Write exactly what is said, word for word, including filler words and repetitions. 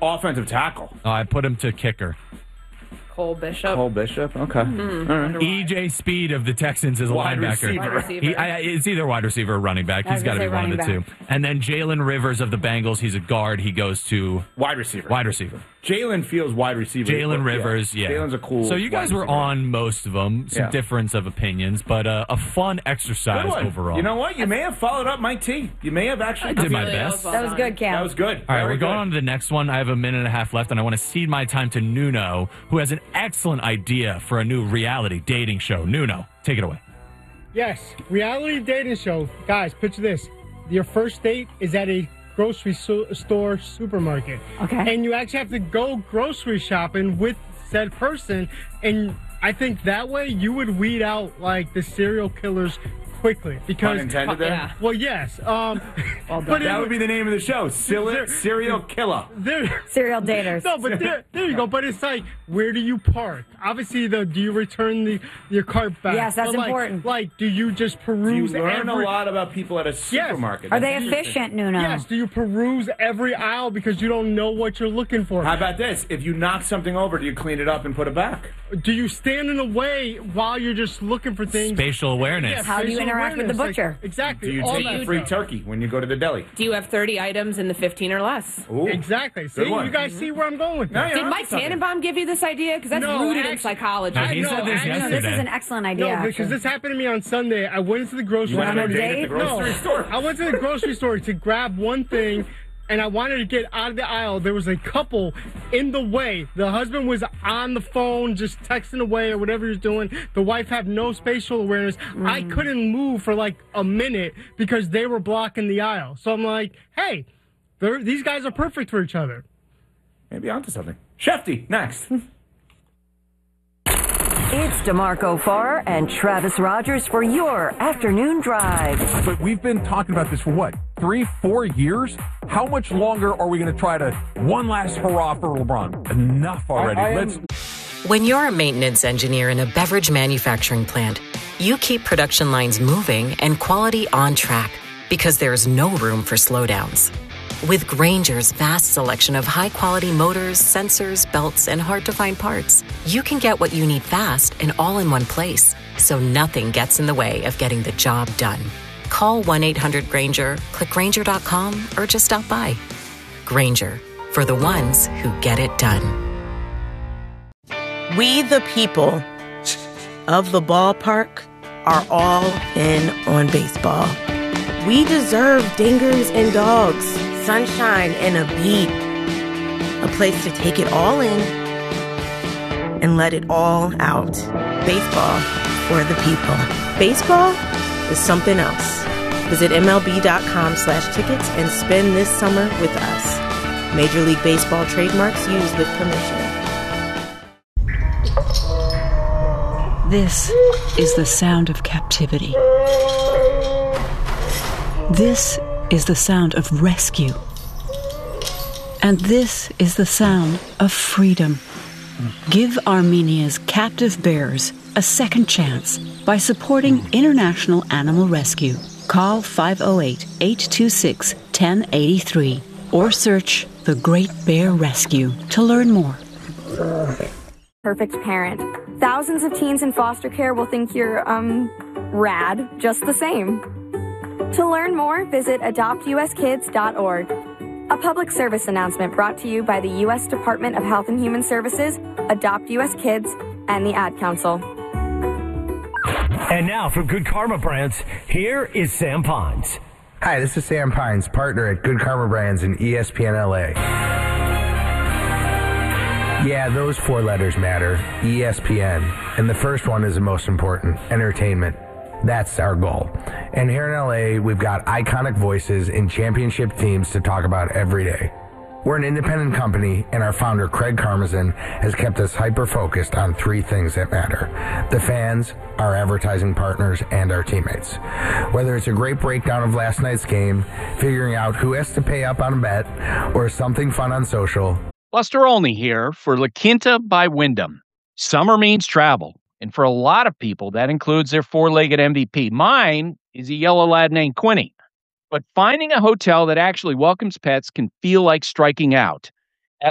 offensive tackle? Oh, I put him to kicker. Cole Bishop. Cole Bishop. Okay. Mm-hmm. All right. E J Speed of the Texans is a Wide linebacker. receiver. Wide receiver. He, I, it's either wide receiver or running back. I was He's got to gonna be say one of the running two. And then Jalen Rivers of the Bengals. He's a guard. He goes to Wide receiver. wide receiver. Jalen feels wide receiver. Jalen Rivers, yeah. Jalen's a cool. So you guys wide were receiver. on most of them. Some Yeah. difference of opinions, but uh, a fun exercise Good one. overall. You know what? You may have followed up Mike T. You may have actually. I did my Really, best. well That was done. good, Cam. That was good. All right, Very we're going good. on to the next one. I have a minute and a half left, and I want to cede my time to Nuno, who has an excellent idea for a new reality dating show. Nuno, take it away. Yes, reality dating show. Guys, picture this. Your first date is at a grocery so- store supermarket. Okay. And you actually have to go grocery shopping with said person. And I think that way you would weed out, like, the serial killers quickly. Because, Pun intended there? Yeah. well, yes. Um, but That would be the name of the show. Sil- serial killer. there, Serial daters. No, but there, there you go. But it's like, where do you park? Obviously, the do you return the your cart back? Yes, that's But like, important. Like, do you just You peruse learn every? a lot about people at a supermarket. Are they That's interesting. efficient, Nuno? Yes. Do you peruse every aisle because you don't know what you're looking for? How about this? If you knock something over, do you clean it up and put it back? Do you stand in the way while you're just looking for things? Spatial awareness. Yeah, How do you facial interact with the awareness, butcher? Like, exactly. Do you all take that a free stuff. turkey when you go to the deli? Do you have thirty items in the fifteen or less? Ooh. Exactly. See, one. you guys see where I'm going with No, this. you're Did onto Mike something. Tannenbaum give you this idea? Because that's No, rooted in actually- psychology. No, he No, said this actually- No, yesterday. this is an excellent idea. No, because actually. this happened to me on Sunday. I went into the grocery You went on store. a date at date? the grocery No, store. I went to the grocery store to grab one thing, and I wanted to get out of the aisle. There was a couple in the way. The husband was on the phone, just texting away or whatever he was doing. The wife had no spatial awareness. I couldn't move for like a minute because they were blocking the aisle. So I'm like, hey, they're- these guys are perfect for each other. Maybe onto something. Shefty, next. It's DeMarco Farr and Travis Rogers for your afternoon drive. But we've been talking about this for what, three, four years? How much longer are we going to try to one last hurrah for LeBron? Enough already. I am- Let's. When you're a maintenance engineer in a beverage manufacturing plant, you keep production lines moving and quality on track because there's no room for slowdowns. With Grainger's vast selection of high-quality motors, sensors, belts, and hard-to-find parts, you can get what you need fast and all in one place, so nothing gets in the way of getting the job done. Call one eight hundred Grainger, click Grainger dot com, or just stop by. Grainger, for the ones who get it done. We, the people of the ballpark, are all in on baseball. We deserve dingers and dogs, sunshine and a beat, a place to take it all in and let it all out. Baseball for the people. Baseball is something else. Visit M L B dot com slash tickets and spend this summer with us. Major League Baseball trademarks used with permission. This is the sound of captivity. This is the sound of rescue. And this is the sound of freedom. Give Armenia's captive bears a second chance by supporting International Animal Rescue. Call five oh eight, eight two six, one oh eight three or search The Great Bear Rescue to learn more. Perfect parent. Thousands of teens in foster care will think you're, um, rad just the same. To learn more, visit adopt u s kids dot org. A public service announcement brought to you by the U S Department of Health and Human Services, Adopt U S Kids, and the Ad Council. And now from Good Karma Brands, here is Sam Pines. Hi, this is Sam Pines, partner at Good Karma Brands in E S P N L A. Yeah, those four letters matter, E S P N. And the first one is the most important, entertainment. That's our goal. And here in L A, we've got iconic voices in championship teams to talk about every day. We're an independent company, and our founder, Craig Karmazin, has kept us hyper-focused on three things that matter. The fans, our advertising partners, and our teammates. Whether it's a great breakdown of last night's game, figuring out who has to pay up on a bet, or something fun on social. Buster Olney here for La Quinta by Wyndham. Summer means travel, and for a lot of people, that includes their four-legged M V P. Mine is a yellow lad named Quinny. But finding a hotel that actually welcomes pets can feel like striking out.